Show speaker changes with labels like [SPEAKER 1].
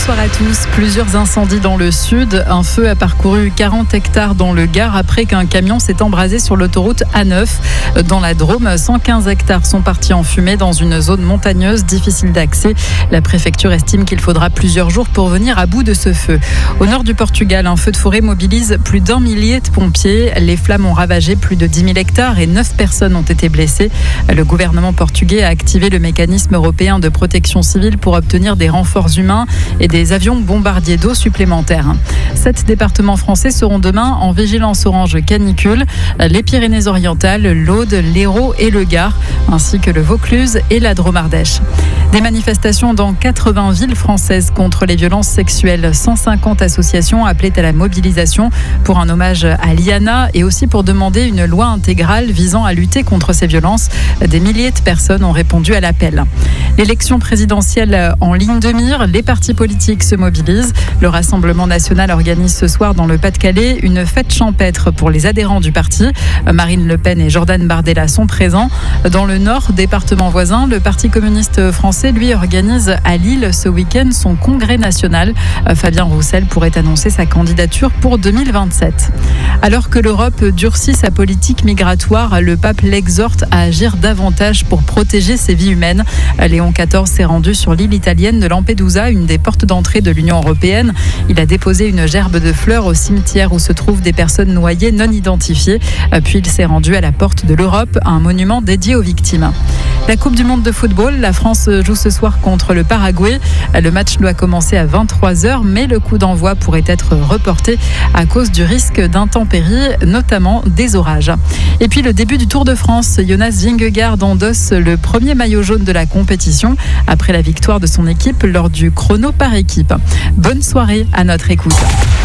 [SPEAKER 1] Bonsoir à tous. Plusieurs incendies dans le sud. Un feu a parcouru 40 hectares dans le Gard après qu'un camion s'est embrasé sur l'autoroute A9. Dans la Drôme, 115 hectares sont partis en fumée dans une zone montagneuse difficile d'accès. La préfecture estime qu'il faudra plusieurs jours pour venir à bout de ce feu. Au nord du Portugal, un feu de forêt mobilise plus d'1 millier de pompiers. Les flammes ont ravagé plus de 10 000 hectares et 9 personnes ont été blessées. Le gouvernement portugais a activé le mécanisme européen de protection civile pour obtenir des renforts humains et des avions bombardiers d'eau supplémentaires. 7 départements français seront demain en vigilance orange canicule. Les Pyrénées-Orientales, l'Aude, l'Hérault et le Gard, ainsi que le Vaucluse et la Drôme-Ardèche. Des manifestations dans 80 villes françaises contre les violences sexuelles. 150 associations appelaient à la mobilisation pour un hommage à Liana et aussi pour demander une loi intégrale visant à lutter contre ces violences. Des milliers de personnes ont répondu à l'appel. L'élection présidentielle en ligne de mire, les partis politiques se mobilisent. Le Rassemblement national organise ce soir dans le Pas-de-Calais une fête champêtre pour les adhérents du parti. Marine Le Pen et Jordan Bardella sont présents. Dans le Nord, département voisin, le Parti communiste français, lui, organise à Lille ce week-end son congrès national. Fabien Roussel pourrait annoncer sa candidature pour 2027. Alors que l'Europe durcit sa politique migratoire, le pape l'exhorte à agir davantage pour protéger ses vies humaines. Léon XIV s'est rendu sur l'île italienne de Lampedusa, une des portes d'entrée de l'Union européenne. Il a déposé une gerbe de fleurs au cimetière où se trouvent des personnes noyées non identifiées. Puis il s'est rendu à la porte de l'Europe, un monument dédié aux victimes. La Coupe du monde de football, la France joue ce soir contre le Paraguay. Le match doit commencer à 23h, mais le coup d'envoi pourrait être reporté à cause du risque d'intempéries, notamment des orages. Et puis le début du Tour de France, Jonas Vingegaard endosse le premier maillot jaune de la compétition après la victoire de son équipe lors du chrono par équipe. Bonne soirée à notre écoute.